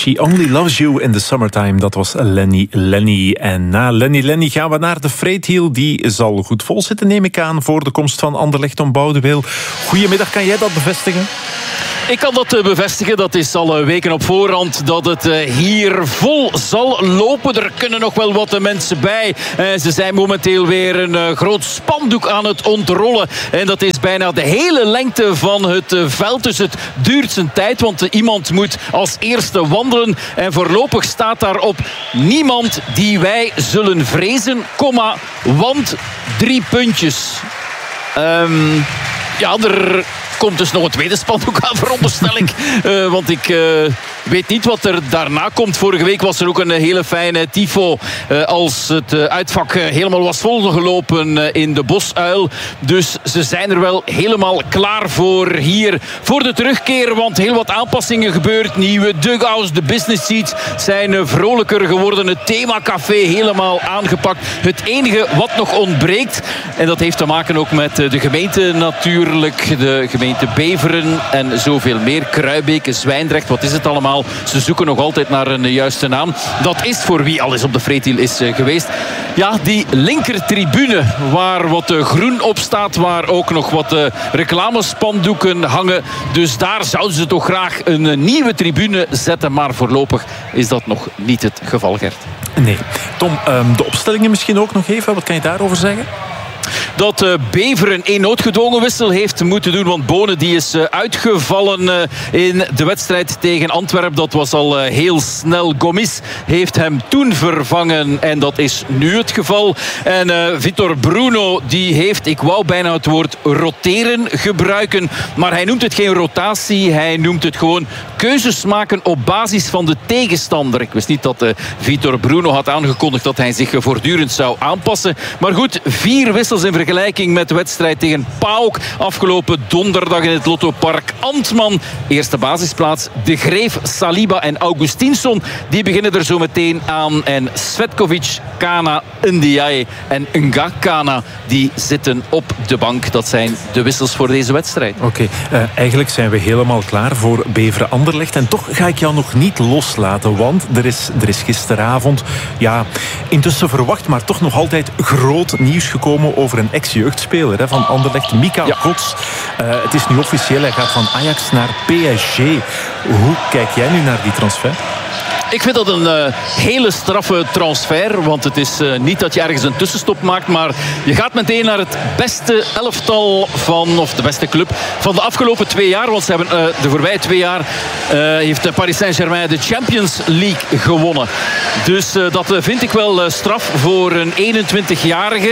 She Only Loves You in the Summertime. Dat was Lenny. En na Lenny gaan we naar de Vreethiel. Die zal goed vol zitten, neem ik aan, voor de komst van Anderlecht om Boudewijn. Goedemiddag, kan jij dat bevestigen? Ik kan dat bevestigen. Dat is al weken op voorhand dat het hier vol zal lopen. Er kunnen nog wel wat mensen bij. Ze zijn momenteel weer een groot spandoek aan het ontrollen. En dat is bijna de hele lengte van het veld. Dus het duurt zijn tijd, want iemand moet als eerste wandelen. En voorlopig staat daarop niemand die wij zullen vrezen, want 3 puntjes. Er komt dus nog een tweede spandoek aan, veronderstel ik. Want ik weet niet wat er daarna komt. Vorige week was er ook een hele fijne tifo als het uitvak helemaal was volgelopen in de Bosuil. Dus ze zijn er wel helemaal klaar voor hier. Voor de terugkeer, want heel wat aanpassingen gebeurd. Nieuwe dugouts, de business seats zijn vrolijker geworden. Het themacafé helemaal aangepakt. Het enige wat nog ontbreekt, en dat heeft te maken ook met de gemeente natuurlijk. De gemeente Beveren en zoveel meer. Kruibeke, Zwijndrecht, wat is het allemaal? Ze zoeken nog altijd naar een juiste naam. Dat is voor wie al eens op de Vreethiel is geweest. Ja, die linkertribune waar wat groen op staat, waar ook nog wat reclamespandoeken hangen. Dus daar zouden ze toch graag een nieuwe tribune zetten. Maar voorlopig is dat nog niet het geval, Gert. Nee. Tom, de opstellingen misschien ook nog even. Wat kan je daarover zeggen? Dat Beveren 1 noodgedwongen wissel heeft moeten doen. Want Bonen die is uitgevallen in de wedstrijd tegen Antwerpen. Dat was al heel snel. Gomis heeft hem toen vervangen. En dat is nu het geval. En Vitor Bruno die heeft, ik wou bijna het woord roteren gebruiken. Maar hij noemt het geen rotatie. Hij noemt het gewoon keuzes maken op basis van de tegenstander. Ik wist niet dat Vitor Bruno had aangekondigd dat hij zich voortdurend zou aanpassen. Maar goed, 4 wissels in vergelijking met de wedstrijd tegen PAOK afgelopen donderdag in het Lottopark. Antman, eerste basisplaats. De Greef, Saliba en Augustinsson, die beginnen er zo meteen aan. En Svetkovic, Kana, Ndiaye en Ngakana, die zitten op de bank. Dat zijn de wissels voor deze wedstrijd. Oké, eigenlijk zijn we helemaal klaar voor Beveren-Anderlecht. En toch ga ik jou nog niet loslaten, want er is gisteravond, ja, intussen verwacht, maar toch nog altijd groot nieuws gekomen over een ex-jeugdspeler van Anderlecht, Mika Gods. Het is nu officieel, hij gaat van Ajax naar PSG. Hoe kijk jij nu naar die transfer? Ik vind dat een hele straffe transfer. Want het is niet dat je ergens een tussenstop maakt. Maar je gaat meteen naar het beste elftal of de beste club van de afgelopen 2 jaar. Want ze hebben de voorbije 2 jaar heeft Paris Saint-Germain de Champions League gewonnen. Dus dat vind ik wel straf voor een 21-jarige.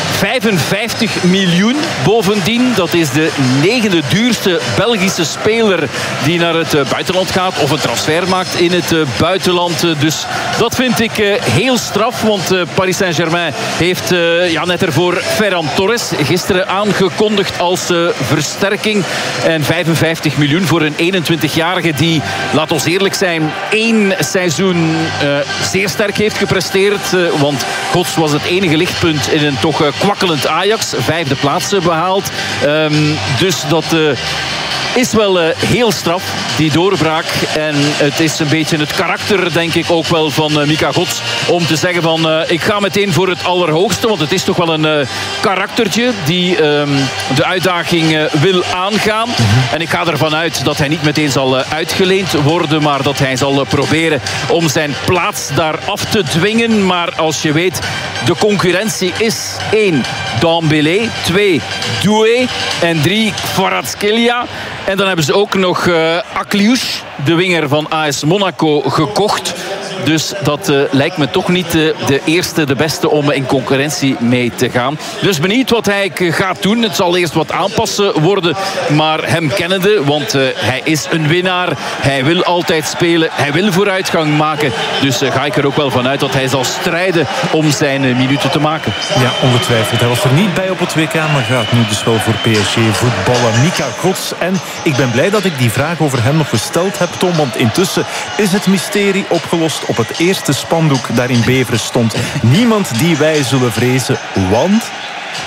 55 miljoen bovendien. Dat is de 9e duurste Belgische speler die naar het buitenland gaat. Of een transfer maakt in het buitenland. Dus dat vind ik heel straf. Want Paris Saint-Germain heeft net ervoor Ferran Torres gisteren aangekondigd als versterking. En 55 miljoen voor een 21-jarige die, laat ons eerlijk zijn, 1 seizoen zeer sterk heeft gepresteerd. Want Gods was het enige lichtpunt in een toch kwakkelend Ajax. 5e plaats behaald. Dus dat is wel heel straf, die doorbraak. En het is een beetje het karakter, denk ik, ook wel van Mika Gods. Om te zeggen van, ik ga meteen voor het allerhoogste. Want het is toch wel een karaktertje die de uitdaging wil aangaan. En ik ga ervan uit dat hij niet meteen zal uitgeleend worden. Maar dat hij zal proberen om zijn plaats daar af te dwingen. Maar als je weet, de concurrentie is 1. Dembélé, 2. Doué en 3. Kvaratskhelia. En dan hebben ze ook nog Akliouche, de winger van AS Monaco, gekocht. Dus dat lijkt me toch niet de eerste, de beste om in concurrentie mee te gaan. Dus benieuwd wat hij gaat doen. Het zal eerst wat aanpassen worden. Maar hem kennende, want hij is een winnaar. Hij wil altijd spelen. Hij wil vooruitgang maken. Dus ga ik er ook wel van uit dat hij zal strijden om zijn minuten te maken. Ja, ongetwijfeld. Hij was er niet bij op het WK, maar gaat nu dus wel voor PSG voetballen. Mika Gods. En ik ben blij dat ik die vraag over hem nog gesteld heb, Tom. Want intussen is het mysterie opgelost. Op het eerste spandoek daar in Beveren stond niemand die wij zullen vrezen, want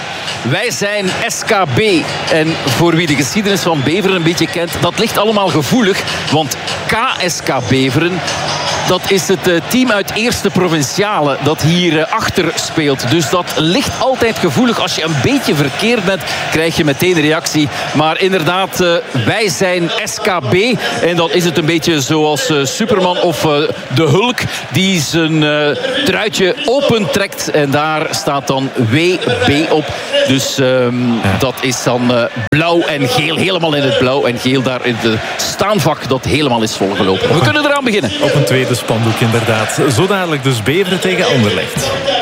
Wij zijn SKB. En voor wie de geschiedenis van Beveren een beetje kent, dat ligt allemaal gevoelig. Want KSK Beveren, dat is het team uit Eerste Provinciale dat hier achter speelt. Dus dat ligt altijd gevoelig. Als je een beetje verkeerd bent, krijg je meteen reactie. Maar inderdaad, wij zijn SKB. En dan is het een beetje zoals Superman of de Hulk, die zijn truitje opentrekt. En daar staat dan WB op. Dus dat is dan blauw en geel. Helemaal in het blauw en geel daar in het staanvak dat helemaal is volgelopen. We kunnen eraan beginnen. Op een tweede spandoek inderdaad. Zo dadelijk dus Beveren tegen Anderlecht.